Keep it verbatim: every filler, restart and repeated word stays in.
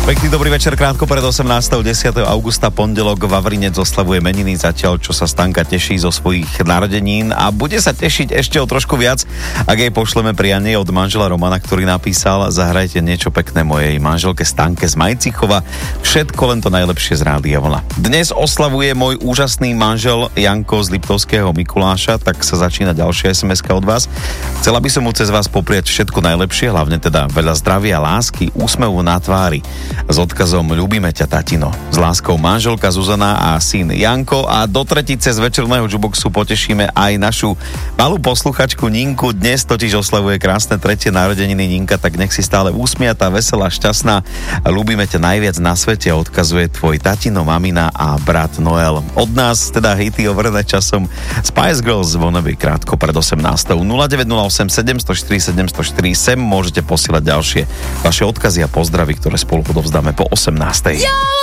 Pekný dobrý večer, krátko pred osemnásteho desiateho augusta, pondelok, Vavrinec oslavuje meniny, zatiaľ čo sa Stanka teší zo svojich narodenín a bude sa tešiť ešte o trošku viac, ak jej pošleme prianie od manžela Romana, ktorý napísal: zahrajte niečo pekné mojej manželke Stanke z Majcichova, všetko len to najlepšie z Rádia Vlna. Dnes oslavuje môj úžasný manžel Janko z Liptovského Mikuláša, tak sa začína ďalšia es em eska od vás. Chcela by som mu cez vás popriať všetko najlepšie, hlavne teda veľa zdravia, lásky, úsmevu na tvári. S odkazom ľúbime ťa, tatino. S láskou manželka Zuzana a syn Janko. A do tretice z večerného jukeboxu potešíme aj našu malú posluchačku Ninku. Dnes totiž oslavuje krásne tretie narodeniny Ninka, tak nech si stále úsmiatá, veselá, šťastná. Ľúbime ťa najviac na svete, odkazuje tvoj tatino, mamina a brat Noel. Od nás teda hity overené časom Spice Girls vo nebi krátko pred osemnástou. nula deväť nula osem sedem nula štyri sedem nula štyri sem môžete posielať ďalšie vaše odkazy a pozdravy, ktoré spolu odovzdáme po osemnástej.